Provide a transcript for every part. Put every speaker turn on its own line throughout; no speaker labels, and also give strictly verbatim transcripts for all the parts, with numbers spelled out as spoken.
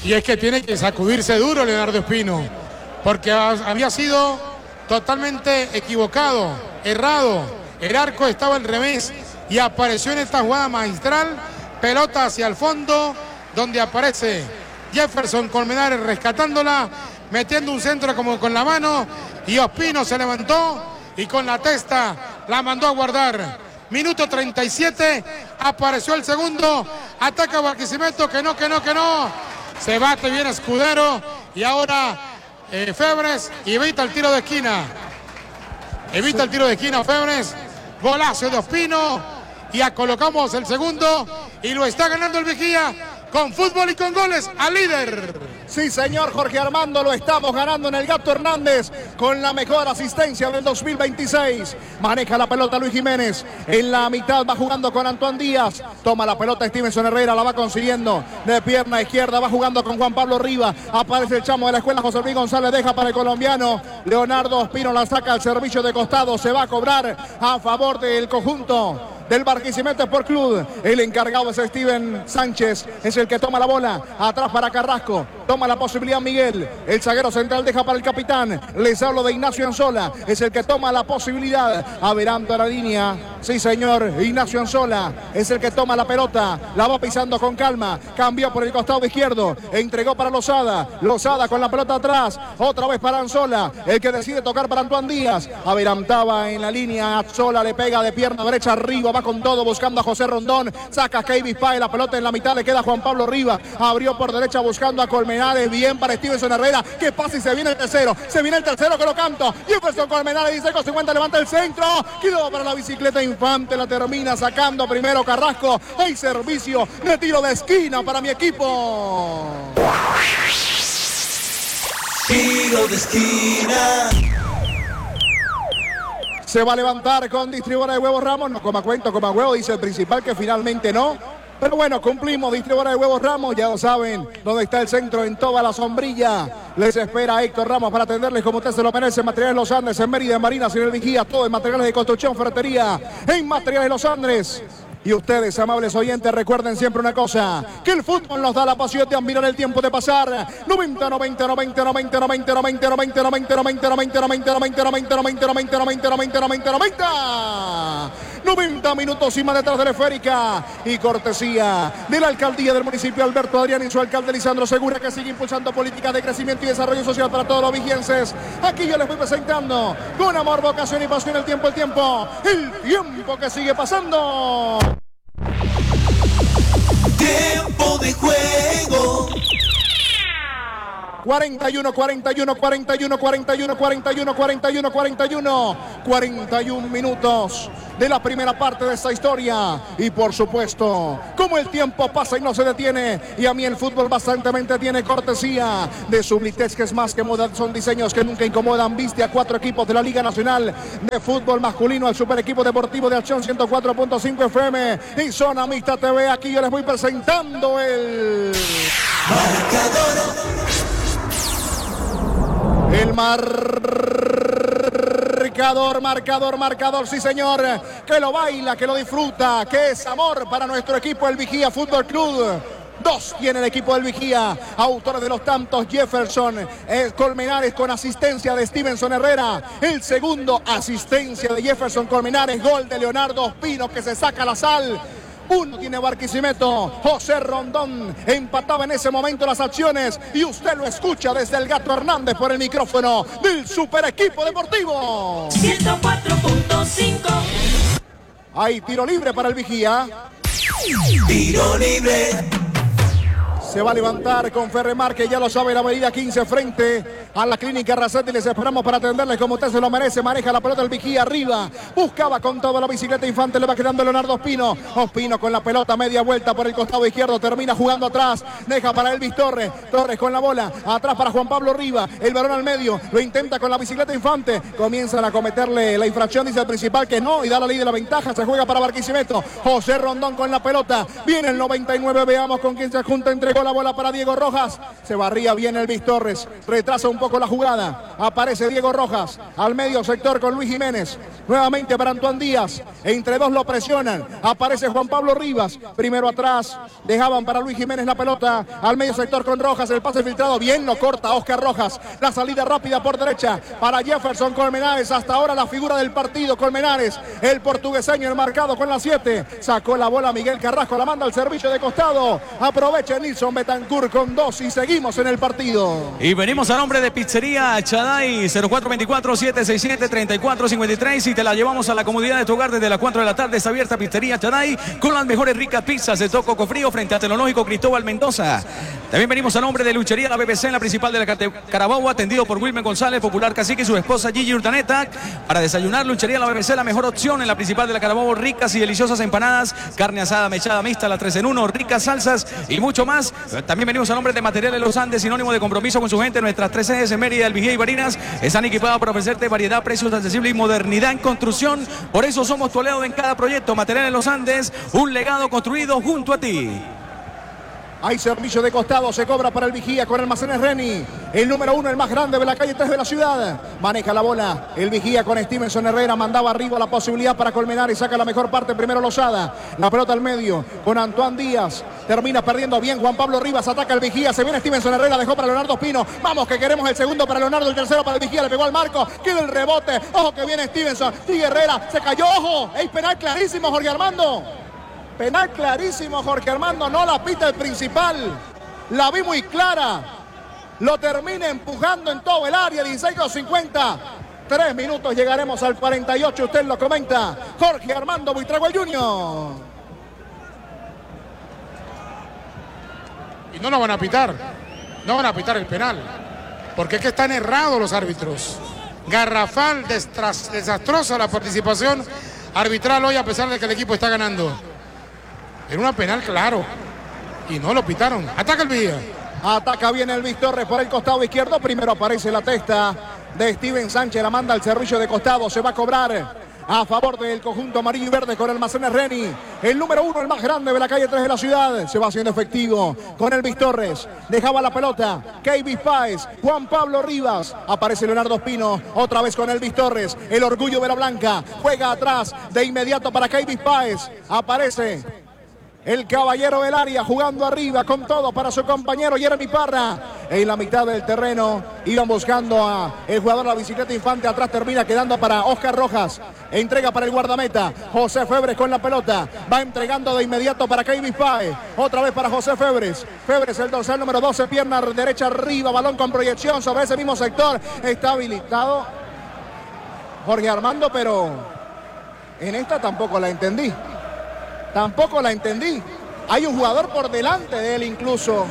Y es que tiene que sacudirse duro Leonardo Espino, porque había sido totalmente equivocado, errado. El arco estaba al revés y apareció en esta jugada magistral, pelota hacia el fondo, donde aparece Jefferson Colmenares rescatándola, metiendo un centro como con la mano, y Ospino se levantó y con la testa la mandó a guardar. Minuto treinta y siete, apareció el segundo, ataca Barquisimeto, que no, que no, que no, se bate bien Escudero, y ahora eh, Febres evita el tiro de esquina, evita el tiro de esquina Febres, golazo de Ospino, y ya colocamos el segundo, y lo está ganando el Vigía, con fútbol y con goles, al líder.
Sí, señor Jorge Armando, lo estamos ganando en el Gato Hernández con la mejor asistencia del dos mil veintiséis. Maneja la pelota Luis Jiménez. En la mitad va jugando con Antoine Díaz. Toma la pelota Stevenson Herrera, la va consiguiendo de pierna izquierda. Va jugando con Juan Pablo Riva. Aparece el chamo de la escuela José Luis González. Deja para el colombiano. Leonardo Ospino la saca al servicio de costado. Se va a cobrar a favor del conjunto del Barquisimeto Sport Club. El encargado es Steven Sánchez, es el que toma la bola, atrás para Carrasco, toma la posibilidad Miguel, el zaguero central deja para el capitán, les hablo de Ignacio Anzola, es el que toma la posibilidad, averando a la línea, sí señor, Ignacio Anzola, es el que toma la pelota, la va pisando con calma, cambió por el costado izquierdo, entregó para Lozada, Lozada con la pelota atrás, otra vez para Anzola, el que decide tocar para Antoine Díaz, averantaba en la línea, Anzola le pega de pierna derecha arriba, va con todo buscando a José Rondón, saca a Keivis Páez, la pelota en la mitad le queda a Juan Pablo Riva, abrió por derecha buscando a Colmenares, bien para Stevenson Herrera, que pasa y se viene el tercero, se viene el tercero que lo canto, Jefferson Colmenares dice con cincuenta levanta el centro, quedó para la bicicleta Infante, la termina sacando primero Carrasco, hay servicio de tiro de esquina para mi equipo.
Tiro de esquina.
Se va a levantar con distribuidora de huevos Ramos. No coma cuento, coma huevo, dice el principal que finalmente no. Pero bueno, cumplimos, distribuidora de huevos Ramos. Ya lo saben, donde está el centro en toda la sombrilla. Les espera Héctor Ramos para atenderles como usted se lo merece. Materiales Los Andes, en Mérida, en Marinas, en el Vigía. Todo en materiales de construcción, ferretería. En Materiales Los Andes. Y ustedes, amables oyentes, recuerden siempre una cosa, que el fútbol nos da la pasión de admirar el tiempo de pasar. noventa, noventa, noventa, noventa, noventa, noventa, noventa, noventa, noventa, noventa, noventa, noventa, noventa, noventa, noventa, noventa, noventa, noventa, noventa. noventa minutos y más detrás de la esférica. Y cortesía de la alcaldía del municipio Alberto Adrián y su alcalde Lisandro Segura, que sigue impulsando políticas de crecimiento y desarrollo social para todos los vigienses. Aquí yo les voy presentando con amor, vocación y pasión el tiempo, el tiempo, el tiempo que sigue pasando.
Tiempo de juego.
cuarenta y uno, cuarenta y uno, cuarenta y uno, cuarenta y uno, cuarenta y uno, cuarenta y uno, cuarenta y uno, cuarenta y uno minutos de la primera parte de esta historia. Y por supuesto, como el tiempo pasa y no se detiene, y a mí el fútbol bastantemente tiene cortesía de Sublitex, que es más que moda, son diseños que nunca incomodan. Viste a cuatro equipos de la Liga Nacional de Fútbol Masculino, el Super Equipo Deportivo de Acción ciento cuatro punto cinco F M y Zona Mixta T V. Aquí yo les voy presentando el
marcador.
El marcador, marcador, marcador, sí señor, que lo baila, que lo disfruta, que es amor para nuestro equipo, el Vigía Fútbol Club. Dos tiene el equipo del Vigía, autores de los tantos Jefferson eh, Colmenares con asistencia de Stevenson Herrera. El segundo, asistencia de Jefferson Colmenares, gol de Leonardo Ospino que se saca la sal. Uno tiene Barquisimeto, José Rondón empataba en ese momento las acciones y usted lo escucha desde el Gato Hernández por el micrófono del Super Equipo Deportivo.
ciento cuatro punto cinco.
Hay tiro libre para el Vigía.
Tiro libre.
Se va a levantar con Ferremar, que ya lo sabe, la avenida quince frente a la clínica Racetti. Les esperamos para atenderles como usted se lo merece. Maneja la pelota el Vigía arriba. Buscaba con toda la bicicleta Infante. Le va quedando Leonardo Ospino. Ospino con la pelota media vuelta por el costado izquierdo. Termina jugando atrás. Deja para Elvis Torres. Torres con la bola. Atrás para Juan Pablo Riva. El varón al medio. Lo intenta con la bicicleta Infante. Comienzan a cometerle la infracción. Dice el principal que no. Y da la ley de la ventaja. Se juega para Barquisimeto. José Rondón con la pelota. Viene el noventa y nueve. Veamos con quién se junta entre pegó la bola para Diego Rojas. Se barría bien el Luis Torres. Retrasa un poco la jugada. Aparece Diego Rojas al medio sector con Luis Jiménez. Nuevamente para Antoine Díaz. Entre dos lo presionan. Aparece Juan Pablo Rivas. Primero atrás. Dejaban para Luis Jiménez la pelota. Al medio sector con Rojas. El pase filtrado. Bien lo corta Oscar Rojas. La salida rápida por derecha para Jefferson Colmenares. Hasta ahora la figura del partido. Colmenares. El portugueseño, el marcado con la siete. Sacó la bola Miguel Carrasco. La manda al servicio de costado. Aprovecha Nilson Betancourt con dos. Y seguimos en el partido.
Y venimos a nombre de Pizzería Chaday. cero cuatro veinticuatro, setecientos sesenta y siete, treinta y cuatro cincuenta y tres. Y te la llevamos a la comodidad de tu hogar desde las cuatro de la tarde. Está abierta Pizzería Chaday con las mejores ricas pizzas de Toco Cofrío frente a Tecnológico Cristóbal Mendoza. También venimos a nombre de Luchería La B B C en la principal de la Carabobo, atendido por Wilmer González, Popular Cacique y su esposa Gigi Urdaneta. Para desayunar, Luchería La B B C, la mejor opción en la principal de la Carabobo. Ricas y deliciosas empanadas, carne asada, mechada mixta, la tres en uno, ricas salsas y mucho más. También venimos a nombre de Materiales Los Andes, sinónimo de compromiso con su gente. Nuestras tres sedes en Mérida, El Vigía y Barinas están equipadas para ofrecerte variedad, precios accesibles y modernidad en construcción. Por eso somos tu aliado en cada proyecto. Materiales Los Andes, un legado construido junto a ti.
Hay servicio de costado, se cobra para el Vigía con Almacenes Reni. El número uno, el más grande de la calle tres de la ciudad. Maneja la bola, el Vigía con Stevenson Herrera. Mandaba arriba la posibilidad para Colmenares. Saca la mejor parte, primero Lozada. La pelota al medio con Antoine Díaz. Termina perdiendo bien Juan Pablo Rivas. Ataca el Vigía, se viene Stevenson Herrera. Dejó para Leonardo Espino. Vamos que queremos el segundo para Leonardo, el tercero para el Vigía. Le pegó al marco, queda el rebote. Ojo que viene Stevenson. Sigue Herrera, se cayó, ojo. Es penal clarísimo, Jorge Armando. Penal clarísimo, Jorge Armando, no la pita el principal. La vi muy clara. Lo termina empujando en todo el área, dieciséis con cincuenta. Tres minutos, llegaremos al cuarenta y ocho, usted lo comenta. Jorge Armando Buitrago Junior
Y no lo van a pitar. No van a pitar el penal. Porque es que están errados los árbitros. Garrafal, desastrosa la participación arbitral hoy a pesar de que el equipo está ganando. Era una penal, claro. Y no lo pitaron. Ataca el Vigía.
Ataca bien el Luis Torres por el costado izquierdo. Primero aparece la testa de Steven Sánchez. La manda al servicio de costado. Se va a cobrar a favor del conjunto amarillo y verde con Almacenes Reni. El número uno, el más grande de la calle tres de la ciudad. Se va haciendo efectivo con el Luis Torres. Dejaba la pelota Keivis Páez. Juan Pablo Rivas. Aparece Leonardo Espino. Otra vez con el Luis Torres. El orgullo de la blanca. Juega atrás de inmediato para Keivis Páez. Aparece el caballero del área jugando arriba con todo para su compañero Jeremy Parra. En la mitad del terreno iban buscando a el jugador de la bicicleta Infante. Atrás termina quedando para Oscar Rojas. Entrega para el guardameta José Febres con la pelota. Va entregando de inmediato para Keivis Páez. Otra vez para José Febres. Febres, el dorsal número doce, pierna derecha arriba. Balón con proyección sobre ese mismo sector. Está habilitado Jorge Armando, pero en esta tampoco la entendí. Tampoco la entendí. Hay un jugador por delante de él incluso.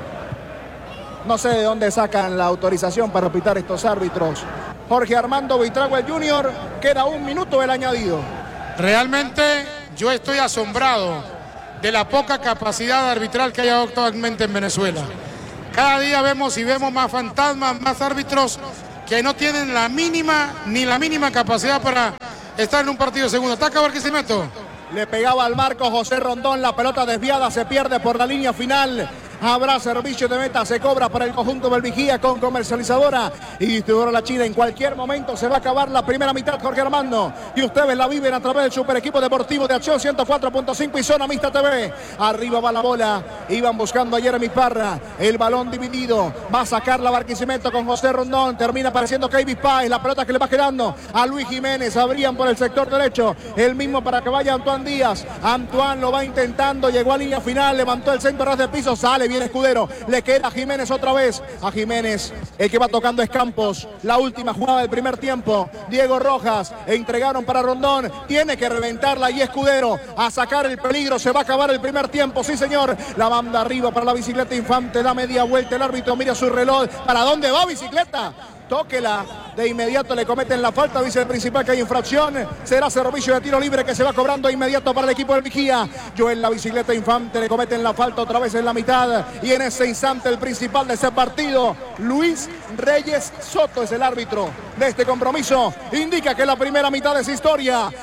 No sé de dónde sacan la autorización para pitar estos árbitros. Jorge Armando Buitrago Junior Queda un minuto el añadido.
Realmente yo estoy asombrado de la poca capacidad arbitral que hay actualmente en Venezuela. Cada día vemos y vemos más fantasmas, más árbitros que no tienen la mínima ni la mínima capacidad para estar en un partido de segundo. Ataca Barquisimeto.
Le pegaba al marco José Rondón, la pelota desviada, se pierde por la línea final. Habrá servicio de meta, se cobra para el conjunto del Vigía con comercializadora y distribuidora La China. En cualquier momento se va a acabar la primera mitad, Jorge Armando. Y ustedes la viven a través del super equipo deportivo de Acción ciento cuatro punto cinco y Zona Mixta T V. Arriba va la bola, iban buscando a Jeremy Parra. El balón dividido, va a sacar la Barquisimeto con José Rondón. Termina apareciendo Keivis Páez, la pelota que le va quedando a Luis Jiménez. Abrían por el sector derecho, el mismo para que vaya Antoine Díaz. Antoine lo va intentando, llegó a línea final, levantó el centro ras de piso, sale bien Escudero, le queda a Jiménez otra vez, a Jiménez, el que va tocando es Campos, la última jugada del primer tiempo, Diego Rojas, entregaron para Rondón, tiene que reventarla y Escudero, a sacar el peligro, se va a acabar el primer tiempo, sí señor, la banda arriba para la bicicleta Infante, da media vuelta el árbitro, mira su reloj, ¿para dónde va bicicleta? Tóquela, de inmediato le cometen la falta, dice el principal que hay infracción, será servicio de tiro libre que se va cobrando de inmediato para el equipo del Vigía. Joel, la bicicleta Infante, le cometen la falta otra vez en la mitad y en ese instante el principal de ese partido, Luis Reyes Soto es el árbitro de este compromiso, indica que la primera mitad de su historia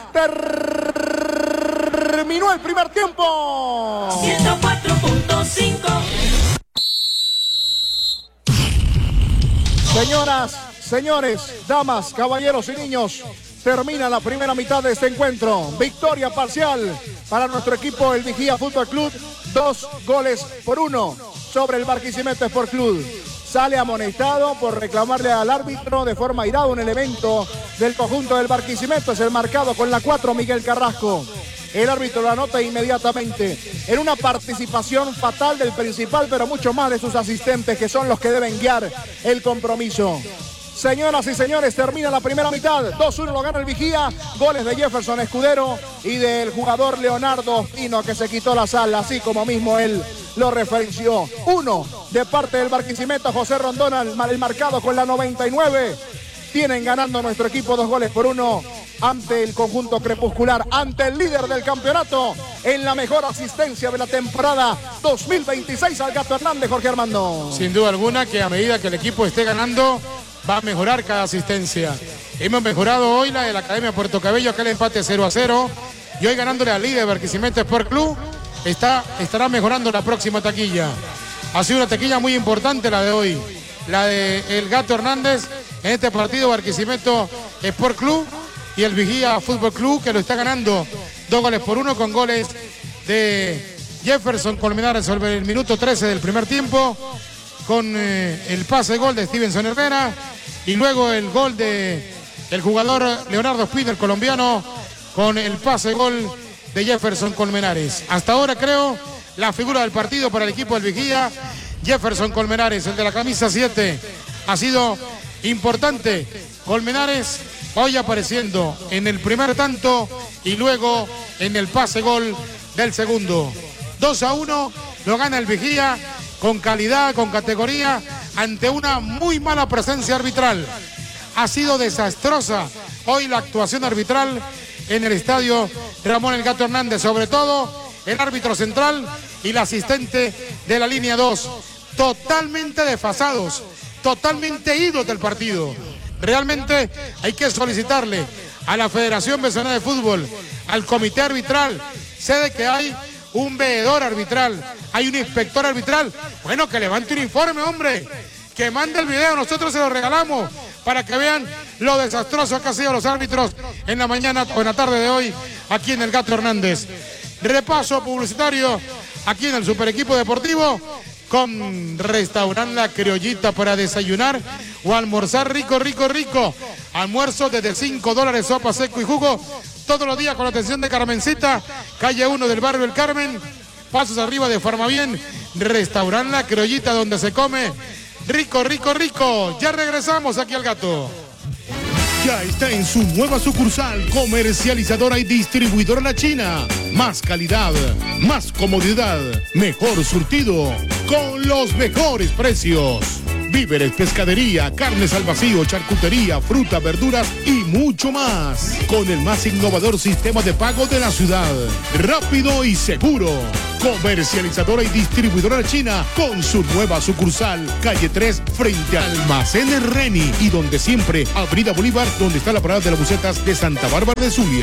terminó el primer tiempo.
ciento cuatro punto cinco
Señoras, señores, damas, caballeros y niños, termina la primera mitad de este encuentro. Victoria parcial para nuestro equipo, el Vigía Fútbol Club. Dos goles por uno sobre el Barquisimeto Sport Club. Sale amonestado por reclamarle al árbitro de forma airada un elemento del conjunto del Barquisimeto. Es el marcado con la cuatro, Miguel Carrasco. El árbitro lo anota inmediatamente en una participación fatal del principal, pero mucho más de sus asistentes, que son los que deben guiar el compromiso. Señoras y señores, termina la primera mitad. dos uno lo gana el Vigía. Goles de Jefferson Escudero y del jugador Leonardo Pino, que se quitó la sala, así como mismo él lo referenció. Uno de parte del Barquisimeto, José Rondón, el marcado con la noventa y nueve. Tienen ganando nuestro equipo dos goles por uno ante el conjunto crepuscular, ante el líder del campeonato, en la mejor asistencia de la temporada dos mil veintiséis al Gato Hernández, Jorge Armando.
Sin duda alguna que a medida que el equipo esté ganando, va a mejorar cada asistencia. Hemos mejorado hoy la de la Academia Puerto Cabello, aquel empate cero a cero, y hoy ganándole al líder Barquisimeto Sport Club, está, estará mejorando la próxima taquilla. Ha sido una taquilla muy importante la de hoy, la de el Gato Hernández en este partido, Barquisimeto Sport Club y el Vigía Fútbol Club, que lo está ganando dos goles por uno, con goles de Jefferson Colmenares sobre el minuto trece del primer tiempo, con eh, el pase gol de Stevenson Herrera, y luego el gol de el jugador Leonardo Pino, el colombiano, con el pase gol de Jefferson Colmenares. Hasta ahora, creo, la figura del partido para el equipo del Vigía, Jefferson Colmenares, el de la camisa siete, ha sido importante. Colmenares hoy apareciendo en el primer tanto y luego en el pase gol del segundo. dos a uno lo gana el Vigía, con calidad, con categoría, ante una muy mala presencia arbitral. Ha sido desastrosa hoy la actuación arbitral en el estadio Ramón El Gato Hernández, sobre todo el árbitro central y el asistente de la línea dos, totalmente desfasados, totalmente idos del partido. Realmente hay que solicitarle a la Federación Venezolana de Fútbol, al comité arbitral. Sé de que hay un veedor arbitral, hay un inspector arbitral. Bueno, que levante un informe, hombre, que mande el video, nosotros se lo regalamos para que vean lo desastroso que han sido los árbitros en la mañana o en la tarde de hoy aquí en el Gato Hernández. Repaso publicitario aquí en el Super Equipo Deportivo, con Restaurant La Criollita para desayunar o almorzar rico, rico, rico. Almuerzo desde cinco dólares, sopa, seco y jugo, todos los días con la atención de Carmencita, calle uno del barrio El Carmen, pasos arriba de Farmabien. Restaurant La Criollita, donde se come rico, rico, rico. Ya regresamos aquí al Gato.
Ya está en su nueva sucursal, comercializadora y distribuidora La China. Más calidad, más comodidad, mejor surtido, con los mejores precios. Víveres, pescadería, carnes al vacío, charcutería, fruta, verduras y mucho más. Con el más innovador sistema de pago de la ciudad. Rápido y seguro. Comercializadora y distribuidora China, con su nueva sucursal, calle tres, frente al Almacén Reni, y donde siempre, Avenida Bolívar, donde está la parada de las busetas de Santa Bárbara de Zulia.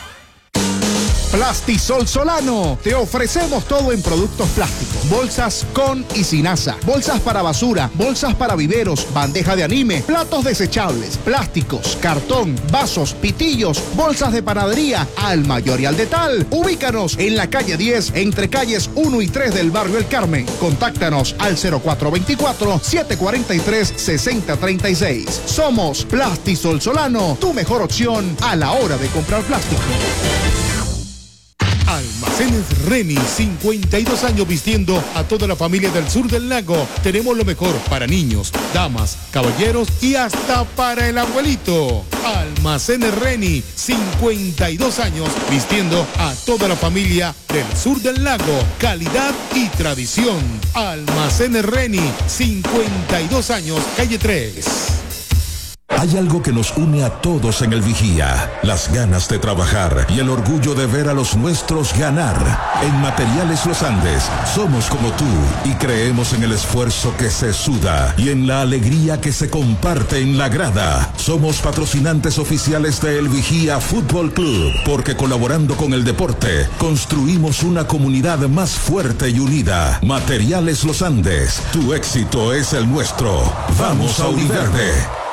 Plastisol Solano. Te ofrecemos todo en productos plásticos. Bolsas con y sin asa. Bolsas para basura. Bolsas para viveros. Bandeja de anime. Platos desechables. Plásticos. Cartón. Vasos. Pitillos. Bolsas de panadería. Al mayor y al de tal. Ubícanos en la calle diez, entre calles uno y tres del barrio El Carmen. Contáctanos al cero cuatro dos cuatro, siete cuatro tres, seis cero tres seis. Somos Plastisol Solano, tu mejor opción a la hora de comprar plástico.
Almacenes Reni, cincuenta y dos años vistiendo a toda la familia del sur del lago. Tenemos lo mejor para niños, damas, caballeros y hasta para el abuelito. Almacenes Reni, cincuenta y dos años vistiendo a toda la familia del sur del lago. Calidad y tradición. Almacenes Reni, cincuenta y dos años, calle tres.
Hay algo que nos une a todos en el Vigía, las ganas de trabajar y el orgullo de ver a los nuestros ganar. En Materiales Los Andes somos como tú y creemos en el esfuerzo que se suda y en la alegría que se comparte en la grada. Somos patrocinantes oficiales de El Vigía Fútbol Club, porque colaborando con el deporte, construimos una comunidad más fuerte y unida. Materiales Los Andes, tu éxito es el nuestro. Vamos a Univerde.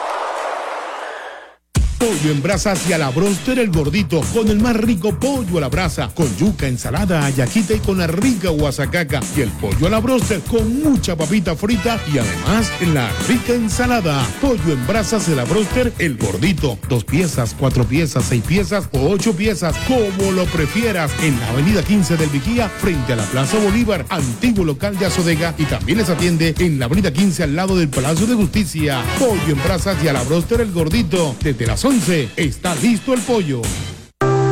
Pollo en brasas y a la bróster El Gordito, con el más rico pollo a la brasa, con yuca, ensalada, ayaquita y con la rica guasacaca, y el pollo a la bróster con mucha papita frita y además la rica ensalada. Pollo en brasas de la bróster El Gordito, dos piezas, cuatro piezas, seis piezas o ocho piezas, como lo prefieras, en la avenida quince del Vigía, frente a la Plaza Bolívar, antiguo local de Azodega, y también les atiende en la avenida quince al lado del Palacio de Justicia. Pollo en brasas y a la bróster El Gordito, desde las once está listo el pollo.